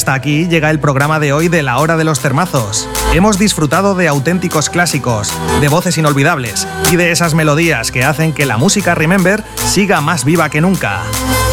hasta aquí llega el programa de hoy de La Hora de los Termazos. Hemos disfrutado de auténticos clásicos, de voces inolvidables y de esas melodías que hacen que la música Remember siga más viva que nunca.